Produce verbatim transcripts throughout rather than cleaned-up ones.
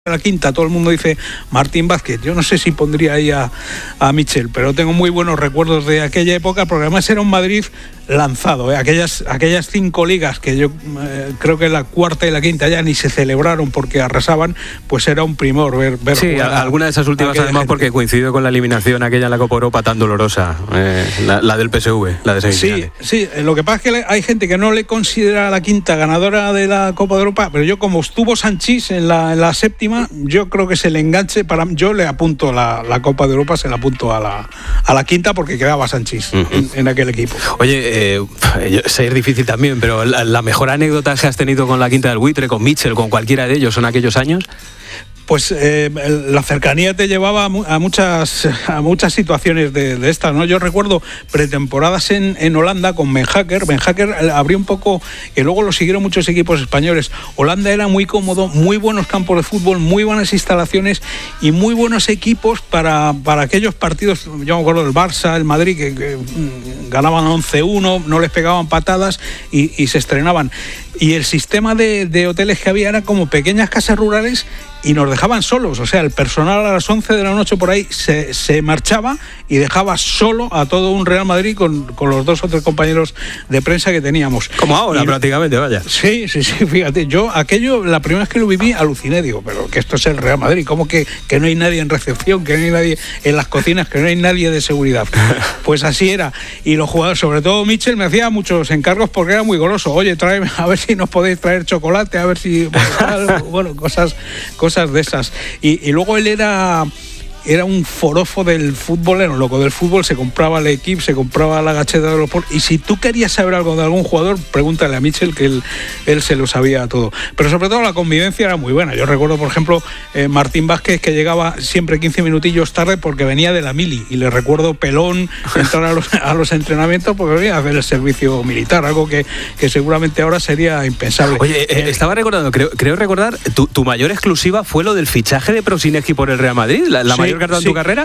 la quinta, todo el mundo dice Martín Vázquez. Yo no sé si pondría ahí a, a Michel, pero tengo muy buenos recuerdos de aquella época, porque además era un Madrid lanzado, ¿eh? aquellas, aquellas cinco ligas que yo eh, creo que la cuarta y la quinta ya ni se celebraron porque arrasaban, pues era un primor ver, ver sí, jugar a, alguna de esas últimas además gente. Porque coincidió con la eliminación aquella en la Copa Europa tan dolorosa, eh, la, la del P S V, la de semifinales. Sí, sí, lo que pasa es que hay gente que no le considera a la quinta ganadora de la Copa de Europa, pero yo, como estuvo Sanchís en la, en la séptima, yo creo que se le enganche, para yo le apunto la, la Copa de Europa, se la apunto a la, a la quinta, porque quedaba Sanchís uh-huh. en, en aquel equipo. Oye, eh, sé es difícil también, pero la, la mejor anécdota que has tenido con la quinta del Buitre, con Michel, con cualquiera de ellos, ¿son aquellos años? Pues eh, la cercanía te llevaba a muchas a muchas situaciones de, de estas, ¿no? Yo recuerdo pretemporadas en, en Holanda con Ben Hacker. Ben Hacker abrió un poco, y luego lo siguieron muchos equipos españoles. Holanda era muy cómodo, muy buenos campos de fútbol, muy buenas instalaciones y muy buenos equipos para, para aquellos partidos. Yo me acuerdo del Barça, el Madrid, que, que ganaban once uno, no les pegaban patadas y, y se estrenaban. Y el sistema de, de hoteles que había era como pequeñas casas rurales y nos dejaban solos, o sea, el personal a las once de la noche por ahí se, se marchaba y dejaba solo a todo un Real Madrid con, con los dos o tres compañeros de prensa que teníamos. Como ahora, y, prácticamente, vaya. Sí, sí, sí, fíjate, yo aquello, la primera vez que lo viví, aluciné, digo, pero que esto es el Real Madrid, ¿cómo que, que no hay nadie en recepción, que no hay nadie en las cocinas, que no hay nadie de seguridad? Pues así era, y los jugadores, sobre todo Michel, me hacía muchos encargos porque era muy goloso. Oye, tráeme, a ver si nos podéis traer chocolate, a ver si... Bueno, bueno cosas... cosas de esas. Y, y luego él era era un forofo del fútbol, era un loco del fútbol, se compraba el equipo, se compraba la gacheta de los por... y si tú querías saber algo de algún jugador, pregúntale a Michel, que él, él se lo sabía todo. Pero sobre todo la convivencia era muy buena. Yo recuerdo, por ejemplo, eh, Martín Vázquez, que llegaba siempre quince minutillos tarde porque venía de la mili, y le recuerdo pelón entrar a los, a los entrenamientos porque venía a hacer el servicio militar, algo que, que seguramente ahora sería impensable. Oye, eh, estaba recordando, creo, creo recordar, tu, tu mayor exclusiva fue lo del fichaje de Prosinecki por el Real Madrid, la, la sí. mayor carta en sí. tu carrera.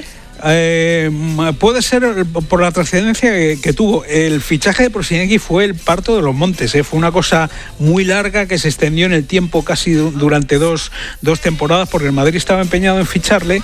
Eh, puede ser por la trascendencia que, que tuvo. El fichaje de Prosinecki fue el parto de los montes, ¿eh? Fue una cosa muy larga que se extendió en el tiempo, casi durante dos, dos temporadas, porque el Madrid estaba empeñado en ficharle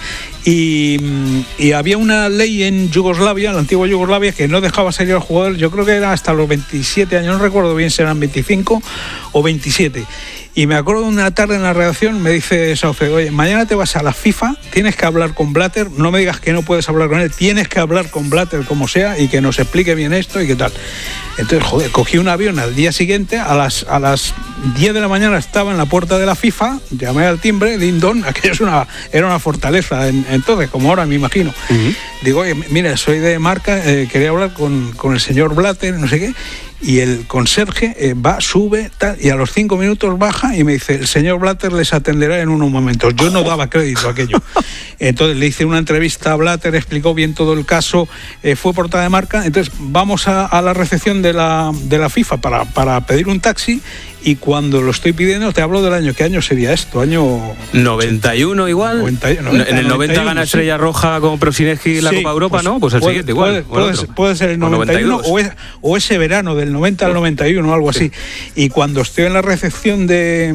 y, y había una ley en Yugoslavia, la antigua Yugoslavia, que no dejaba salir al jugador. Yo creo que era hasta los veintisiete años, no recuerdo bien si eran veinticinco o veintisiete. Y me acuerdo de una tarde en la redacción, me dice Sauce, oye, mañana te vas a la FIFA, tienes que hablar con Blatter, no me digas que no puedes hablar con él, tienes que hablar con Blatter como sea y que nos explique bien esto y qué tal. Entonces, joder, cogí un avión al día siguiente, a las, a las diez de la mañana estaba en la puerta de la FIFA, llamé al timbre, ding dong, aquello es una, era una fortaleza en, entonces, como ahora me imagino. Uh-huh. Digo, oye, mira, soy de Marca, eh, quería hablar con, con el señor Blatter, no sé qué. Y el conserje eh, va, sube, tal, y a los cinco minutos baja y me dice, el señor Blatter les atenderá en unos momentos. Yo no daba crédito a aquello. Entonces le hice una entrevista a Blatter, explicó bien todo el caso, eh, fue portada de Marca. Entonces vamos a, a la recepción de la, de la FIFA para, para pedir un taxi, y cuando lo estoy pidiendo, te hablo del año, ¿qué año sería esto? Año noventa y uno igual. noventa, noventa, en el noventa noventa y uno, gana Estrella sí. Roja con Prosinecki la sí, Copa Europa, pues, ¿no? Pues el puede, siguiente igual. Puede, puede, puede ser el noventa y uno o, es, o ese verano del noventa al noventa y uno, algo así. Sí. Y cuando estoy en la recepción de,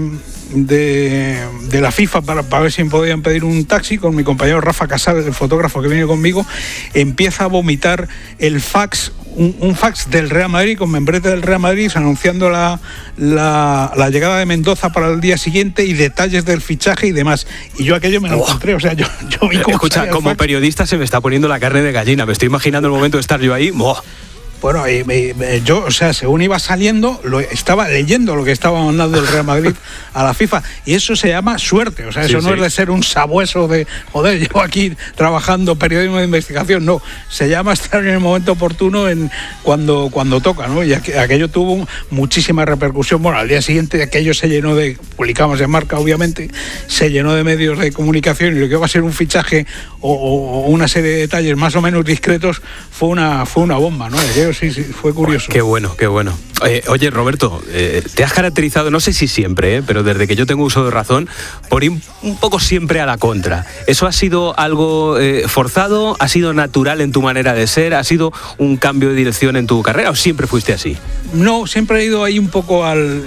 de, de la FIFA para, para ver si me podían pedir un taxi, con mi compañero Rafa Casares, el fotógrafo que viene conmigo, empieza a vomitar el fax, un, un fax del Real Madrid, con membrete del Real Madrid, anunciando la, la, la llegada de Mendoza para el día siguiente y detalles del fichaje y demás. Y yo aquello me lo encontré, o sea, yo, yo vi cómo Escucha, como fax. Periodista se me está poniendo la carne de gallina, me estoy imaginando el momento de estar yo ahí. ¡Oh! Bueno, y, y, yo, o sea, según iba saliendo, lo, estaba leyendo lo que estaba mandando el Real Madrid a la FIFA, y eso se llama suerte, o sea, eso sí, no sí. es de ser un sabueso de, joder, llevo aquí trabajando periodismo de investigación, no, se llama estar en el momento oportuno en cuando, cuando toca, ¿no? Y aqu- aquello tuvo muchísima repercusión. Bueno, al día siguiente aquello se llenó de, publicamos en Marca, obviamente, se llenó de medios de comunicación, y lo que va a ser un fichaje o, o, o una serie de detalles más o menos discretos fue una, fue una bomba, ¿no? Sí, sí, fue curioso. Qué bueno, qué bueno. Eh, oye, Roberto, eh, te has caracterizado, no sé si siempre, eh, pero desde que yo tengo uso de razón, por ir un poco siempre a la contra. ¿Eso ha sido algo eh, forzado? ¿Ha sido natural en tu manera de ser? ¿Ha sido un cambio de dirección en tu carrera o siempre fuiste así? No, siempre he ido ahí un poco al...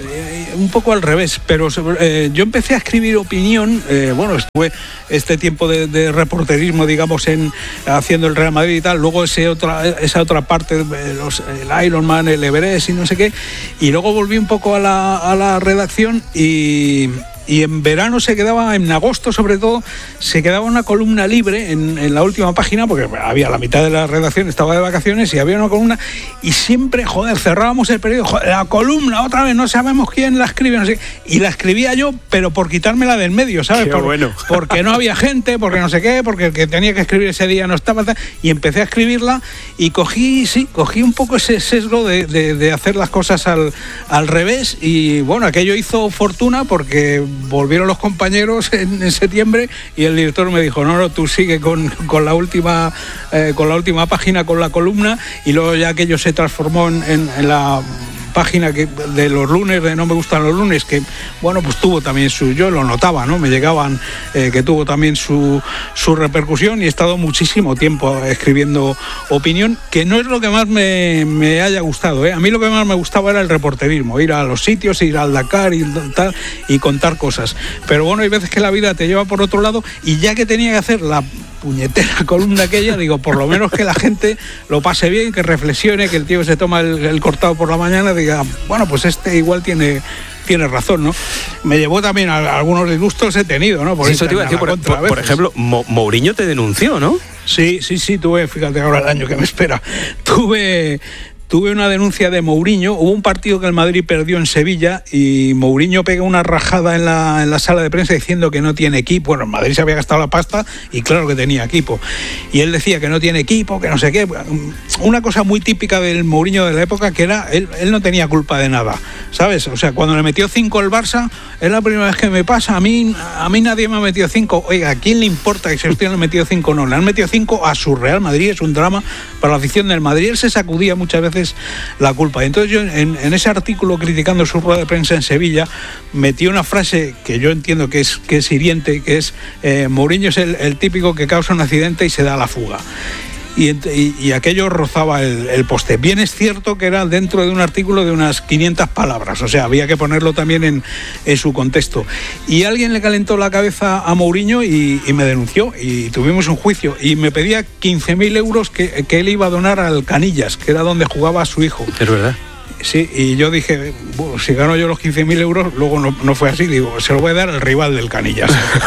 un poco al revés, pero eh, yo empecé a escribir opinión, eh, bueno, estuve este tiempo de, de reporterismo, digamos, en haciendo el Real Madrid y tal, luego ese otra, esa otra parte, los, el Ironman, el Everest y no sé qué, y luego volví un poco a la, a la redacción y... Y en verano se quedaba, en agosto sobre todo, se quedaba una columna libre en, en la última página, porque había la mitad de la redacción, estaba de vacaciones y había una columna, y siempre, joder, cerrábamos el periódico, joder, la columna otra vez, no sabemos quién la escribe, no sé, y la escribía yo, pero por quitármela del medio, ¿sabes? Qué por, bueno. Porque no había gente, porque no sé qué, porque el que tenía que escribir ese día no estaba, y empecé a escribirla y cogí, sí, cogí un poco ese sesgo de, de, de hacer las cosas al, al revés, y bueno, aquello hizo fortuna porque volvieron los compañeros en, en septiembre y el director me dijo, no, no, tú sigue con, con la última eh, con la última página, con la columna, y luego ya aquello se transformó en, en, en la página que, de los lunes, de No me gustan los lunes, que bueno, pues tuvo también su, yo lo notaba, ¿no? Me llegaban, eh, que tuvo también su, su repercusión, y he estado muchísimo tiempo escribiendo opinión, que no es lo que más me, me haya gustado, ¿eh? A mí lo que más me gustaba era el reporterismo, ir a los sitios, ir al Dakar y tal, y contar cosas. Pero bueno, hay veces que la vida te lleva por otro lado, y ya que tenía que hacer la puñetera columna aquella, digo, por lo menos que la gente lo pase bien, que reflexione, que el tío se toma el, el cortado por la mañana, diga, bueno, pues este igual tiene tiene razón, ¿no? Me llevó también a, a algunos disgustos he tenido, ¿no? Por, sí, eso te iba a decir, por, por, por ejemplo, Mo, Mourinho te denunció, ¿no? Sí, sí, sí, tuve, fíjate ahora el año que me espera, tuve... Tuve una denuncia de Mourinho. Hubo un partido que el Madrid perdió en Sevilla y Mourinho pega una rajada en la, en la sala de prensa diciendo que no tiene equipo. Bueno, el Madrid se había gastado la pasta y claro que tenía equipo. Y él decía que no tiene equipo, que no sé qué. Una cosa muy típica del Mourinho de la época, que era, él, él no tenía culpa de nada, ¿sabes? O sea, cuando le metió cinco el Barça, es la primera vez que me pasa. A mí, a mí nadie me ha metido cinco. Oiga, ¿a quién le importa que se le han metido cinco? No, le han metido cinco a su Real Madrid. Es un drama para la afición del Madrid. Él se sacudía muchas veces la culpa. Entonces yo en, en ese artículo criticando su rueda de prensa en Sevilla metí una frase que yo entiendo que es, que es hiriente, que es eh, Mourinho es el, el típico que causa un accidente y se da a la fuga. Y, y, y aquello rozaba el, el poste. Bien es cierto que era dentro de un artículo de unas quinientas palabras, o sea, había que ponerlo también en, en su contexto. Y alguien le calentó la cabeza a Mourinho y, y me denunció, y tuvimos un juicio, y me pedía quince mil euros que, que él iba a donar al Canillas, que era donde jugaba su hijo. Es verdad. Sí, y yo dije, bueno, si gano yo los quince mil euros, luego no, no fue así, digo, se lo voy a dar al rival del Canillas.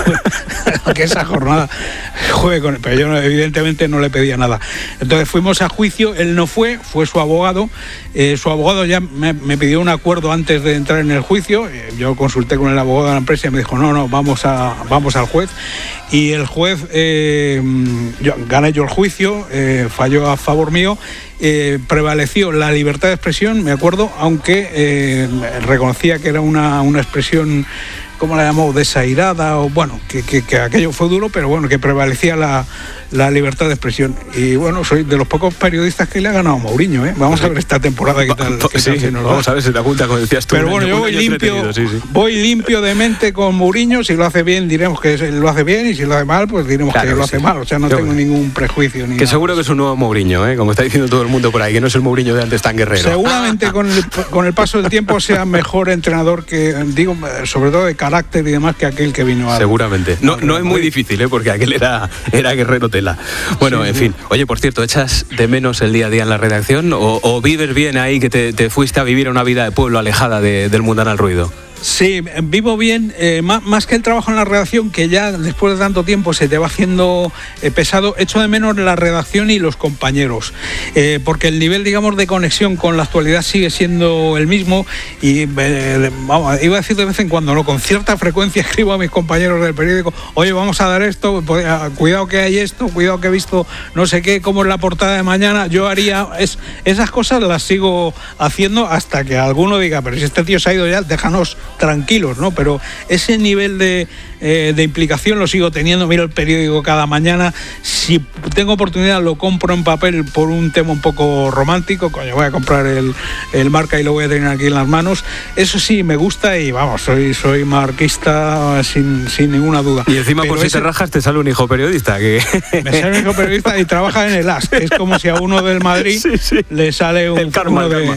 Que esa jornada juegue con él, pero yo no, evidentemente no le pedía nada. Entonces fuimos a juicio, él no fue, fue su abogado, eh, su abogado ya me, me pidió un acuerdo antes de entrar en el juicio, eh, yo consulté con el abogado de la empresa y me dijo, no, no, vamos, a, vamos al juez, y el juez, eh, yo, gané yo el juicio, eh, falló a favor mío. Eh, prevaleció la libertad de expresión, me acuerdo, aunque eh, reconocía que era una, una expresión, ¿cómo la llamó? Desairada, o bueno, que, que, que aquello fue duro, pero bueno, que prevalecía la, la libertad de expresión. Y bueno, soy de los pocos periodistas que le ha ganado a Mourinho, ¿eh? Vamos a ver esta temporada qué tal, qué sí, tal se nos vamos va. a ver si te apunta, como decías tú. Pero bueno, yo voy limpio, sí, sí. voy limpio de mente con Mourinho. Si lo hace bien, diremos que lo hace bien, y si lo hace mal, pues diremos claro que, que lo hace sí. mal. O sea, no Yo, tengo ningún prejuicio. Ni que nada. Seguro que es un nuevo Mourinho, ¿eh? Como está diciendo todo el mundo por ahí, que no es el Mourinho de antes tan guerrero. Seguramente con el, con el paso del tiempo sea mejor entrenador, que digo, sobre todo de carácter y demás, que aquel que vino a... Seguramente. No, no es muy difícil, ¿eh? Porque aquel era, era guerrero tela. Bueno, sí, en fin. Oye, por cierto, ¿echas de menos el día a día en la redacción? ¿O, o vives bien ahí, que te, te fuiste a vivir una vida de pueblo alejada de, del mundanal ruido? Sí, vivo bien, eh, más, más que el trabajo en la redacción, que ya después de tanto tiempo se te va haciendo eh, pesado, echo de menos la redacción y los compañeros, eh, porque el nivel, digamos, de conexión con la actualidad sigue siendo el mismo, y eh, vamos, iba a decir de vez en cuando, no, con cierta frecuencia escribo a mis compañeros del periódico, oye, vamos a dar esto, cuidado que hay esto, cuidado que he visto no sé qué, cómo es la portada de mañana, yo haría, es, esas cosas las sigo haciendo hasta que alguno diga, pero si este tío se ha ido ya, déjanos tranquilos, ¿no? Pero ese nivel de, eh, de implicación lo sigo teniendo. Miro el periódico cada mañana, si tengo oportunidad lo compro en papel por un tema un poco romántico, coño, voy a comprar el, el Marca y lo voy a tener aquí en las manos. Eso sí me gusta, y vamos, soy, soy marquista sin, sin ninguna duda. Y encima, pero por si ese, te rajas, te sale un hijo periodista que... me sale un hijo periodista y trabaja en el A S, es como si a uno del Madrid sí, sí. le sale un, el karma, uno de... el karma.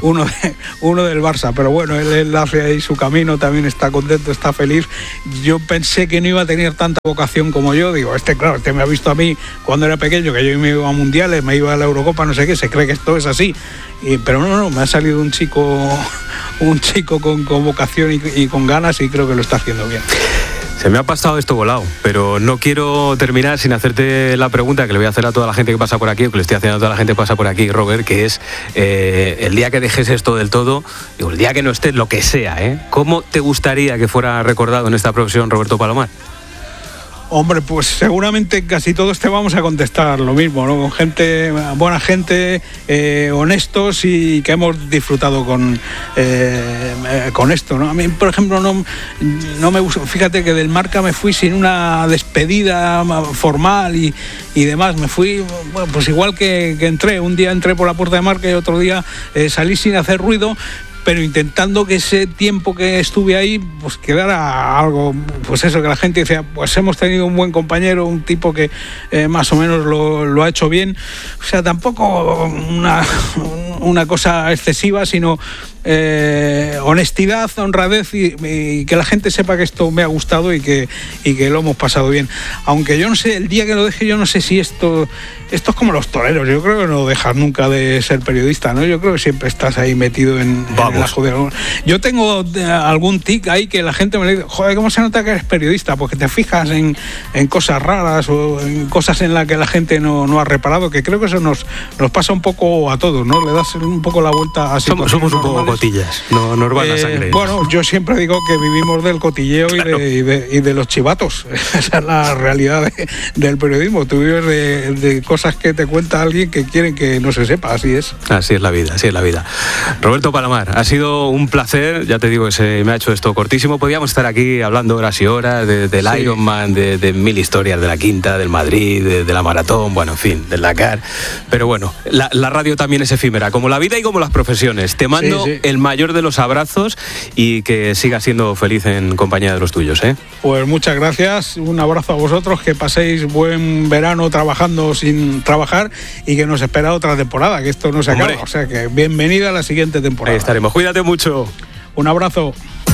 uno, de, uno del Barça, pero bueno, él, él hace ahí su camino, también está contento, está feliz. Yo pensé que no iba a tener tanta vocación como yo, digo, este claro, este me ha visto a mí cuando era pequeño, que yo me iba a mundiales, me iba a la Eurocopa, no sé qué, se cree que esto es así, y, pero no, no, me ha salido un chico, un chico con, con vocación y, y con ganas, y creo que lo está haciendo bien. Se me ha pasado esto volado, pero no quiero terminar sin hacerte la pregunta que le voy a hacer a toda la gente que pasa por aquí, o que le estoy haciendo a toda la gente que pasa por aquí, Robert, que es eh, el día que dejes esto del todo, digo, el día que no estés, lo que sea, ¿eh? ¿Cómo te gustaría que fuera recordado en esta profesión Roberto Palomar? Hombre, pues seguramente casi todos te vamos a contestar lo mismo, ¿no? Con gente, buena gente, eh, honestos y que hemos disfrutado con, eh, con esto, ¿no? A mí, por ejemplo, no, no me gusta, fíjate que del Marca me fui sin una despedida formal y, y demás, me fui, bueno, pues igual que, que entré, un día entré por la puerta de Marca y otro día eh, salí sin hacer ruido, pero intentando que ese tiempo que estuve ahí pues quedara algo, pues eso, que la gente decía, pues hemos tenido un buen compañero, un tipo que eh, más o menos lo, lo ha hecho bien, o sea, tampoco una, una cosa excesiva, sino eh, honestidad, honradez y, y que la gente sepa que esto me ha gustado y que, y que lo hemos pasado bien, aunque yo no sé, el día que lo deje yo no sé si esto esto es como los toreros, yo creo que no dejas nunca de ser periodista, ¿no? Yo creo que siempre estás ahí metido en, en la jodida. Yo tengo algún tic ahí que la gente me dice, joder, ¿cómo se nota que eres periodista? Porque te fijas en, en cosas raras o en cosas en las que la gente no, no ha reparado, que creo que eso nos, nos pasa un poco a todos, ¿no? Le das un poco la vuelta a situaciones Somos, somos un poco cotillas, no nos van a sangre. Bueno, yo siempre digo que vivimos del cotilleo claro. y, de, y, de, y de los chivatos. Esa es la realidad de, del periodismo. Tú vives de, de cosas que te cuenta alguien que quieren que no se sepa, así es. Así es la vida, así es la vida. Roberto Palomar, ha sido un placer, ya te digo que se me ha hecho esto cortísimo, podíamos estar aquí hablando horas y horas de, del sí. Ironman, de, de mil historias, de la Quinta, del Madrid, de, de la Maratón, bueno, en fin, del Dakar, pero bueno, la, la radio también es efímera, como la vida y como las profesiones. Te mando sí, sí. el mayor de los abrazos y que sigas siendo feliz en compañía de los tuyos, ¿eh? Pues muchas gracias, un abrazo a vosotros, que paséis buen verano trabajando sin trabajar y que nos espera otra temporada, que esto no se acaba, o sea que bienvenida a la siguiente temporada. Ahí estaremos, cuídate mucho. Un abrazo.